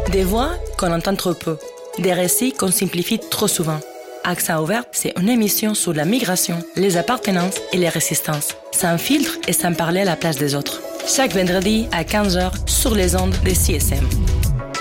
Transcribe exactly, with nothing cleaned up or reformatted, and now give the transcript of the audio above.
Des voix qu'on entend trop peu, des récits qu'on simplifie trop souvent. Accent ouvert, c'est une émission sur la migration, les appartenances et les résistances, sans filtre et sans parler à la place des autres. Chaque vendredi à quinze heures sur les ondes des C S M.